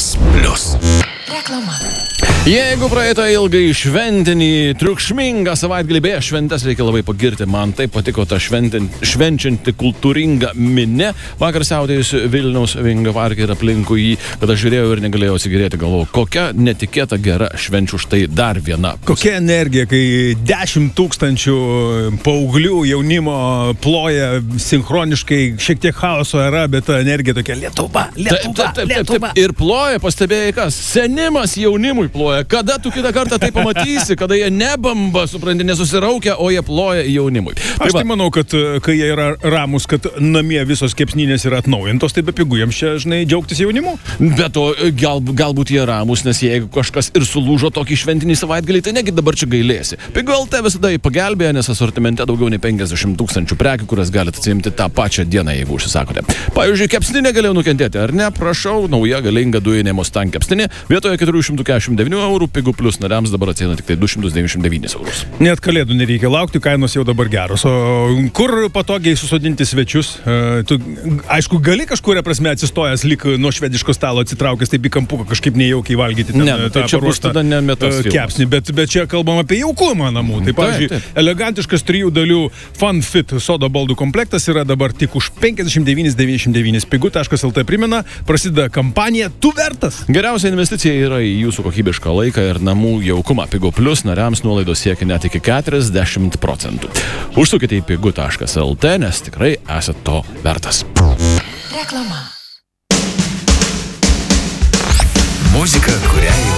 Vilnius Plus. Reklama. Jeigu praeitą ilgai šventinį, triukšmingą savaitgalį beje šventes reikia labai pagirti. Man taip patiko ta švenčianti kultūringa minia. Vakar siautėjusi Vilniaus Vingio parke ir aplinkui jį, kad aš žiūrėjau ir negalėjau atsigėrėti, galvojau, kokia netikėta gera švenčių štai dar viena. Kokia energija, kai 10 000 paauglių jaunimo ploja sinchroniškai, šiek tiek chaoso yra, bet ta energija tokia Lietuva. Taip. Ir ploja, pastebėjai kas? Senimas jaunimui ploja. Kada tu kitą kartą tai pamatysi, kada jie nebamba, supranti, nesusiraukia, o jie ploja jaunimui. Aš tai manau, kad kai jie yra ramus, kad namie visos kepsninės yra atnaujintos, tai be pigų jiems čia, žinai, džiaugtis jaunimu. Bet to galbūt jie ramus, nes jeigu kažkas ir sulūžo tokį šventinį savaitgalį, tai negi dabar čia gailėsi. Pigų LT visada pagelbėja, nes asortimente daugiau nei 50 000 prekių, kurias galite atsiimti tą pačią dieną, jeigu užsisakote. Pavyzdžiui, kepsninė galėjo nukentėti, ar ne? Prašau, nauja galinga dujinė Mustang kepsninė. Vietoje 449 eurų, Pigų Plus nariams dabar atsieina tik tai 299 eurus. Net kalėdų nereikia laukti, kainos jau dabar geros. O kur patogiai susodinti svečius? Tu, aišku, gali kažkuria prasme atsistojęs lik nuo švediško stalo atsitraukęs taip į kampuką kažkaip nejaukiai valgyti ten, tai čia bus tada nemetas kepsnį, bet čia kalbam apie jaukumą namų. Tai, pavyzdžiui, elegantiškas 3 dalių Fun Fit sodo baldų komplektas yra dabar tik už 59,99. Pigu.lt primena, prasideda kampanija Tu vertas. Geriausia investicija yra į jūsų kokybišką laiką ir namų jaukumą. Pigų Plus nariams nuolaidos siekia net iki 40%. Užsukite į pigu.lt, nes tikrai esat to vertas. Reklama. Muzika, kuriai